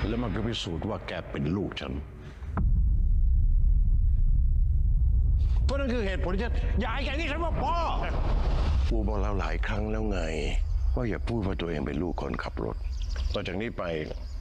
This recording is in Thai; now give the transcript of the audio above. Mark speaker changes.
Speaker 1: แล้วมันก็พิสูจน์ว่าแกเป็นลูกฉันเพราะนั่นคือเหตุผลที่ฉันอยากให้แกนี่ฉันว่าพ่อกูบอกเราหลายครั้งแล้วไงว่าอย่าพูดว่าตัวเองเป็นลูกคนขับรถต่อจากนี้ไป